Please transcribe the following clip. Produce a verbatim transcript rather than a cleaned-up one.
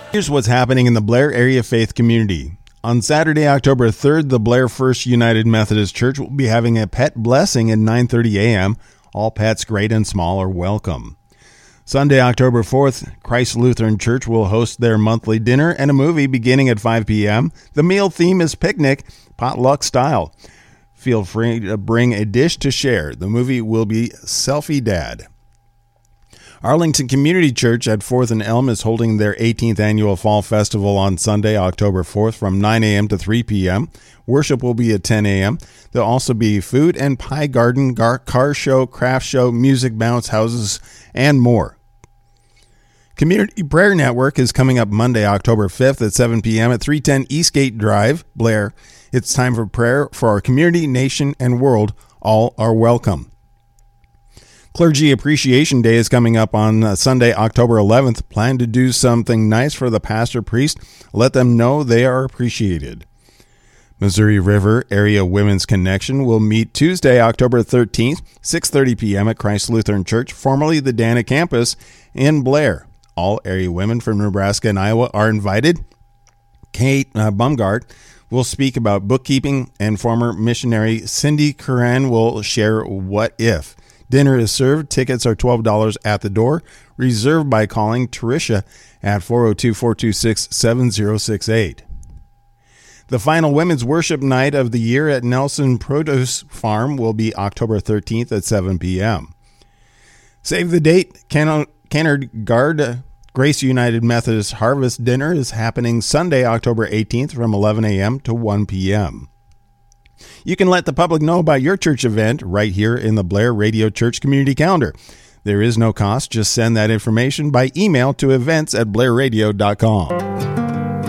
Here's what's happening in the Blair Area Faith community. On Saturday, October third, the Blair First United Methodist Church will be having a pet blessing at nine thirty a.m. All pets, great and small, are welcome. Sunday, October fourth, Christ Lutheran Church will host their monthly dinner and a movie beginning at five p.m. The meal theme is picnic, potluck style. Feel free to bring a dish to share. The movie will be Selfie Dad. Arlington Community Church at fourth and Elm is holding their eighteenth annual Fall Festival on Sunday, October fourth from nine a.m. to three p.m. Worship will be at ten a.m. There'll also be food and pie garden, gar- car show, craft show, music bounce houses, and more. Community Prayer Network is coming up Monday, October fifth at seven p.m. at three ten Eastgate Drive, Blair. It's time for prayer for our community, nation, and world. All are welcome. Clergy Appreciation Day is coming up on uh, Sunday, October eleventh. Plan to do something nice for the pastor priest. Let them know they are appreciated. Missouri River Area Women's Connection will meet Tuesday, October thirteenth, six thirty p.m. at Christ Lutheran Church, formerly the Dana campus in Blair. All area women from Nebraska and Iowa are invited. Kate uh, Bumgard will speak about bookkeeping, and former missionary Cindy Curran will share What If. Dinner is served. Tickets are twelve dollars at the door. Reserved by calling Tricia at four oh two, four two six, seven oh six eight. The final women's worship night of the year at Nelson Produce Farm will be October thirteenth at seven p.m. Save the date. Ken- Kennard Guard Grace United Methodist Harvest Dinner is happening Sunday, October eighteenth from eleven a.m. to one p.m. You can let the public know about your church event right here in the Blair Radio Church Community Calendar. There is no cost. Just send that information by email to events at blair radio dot com.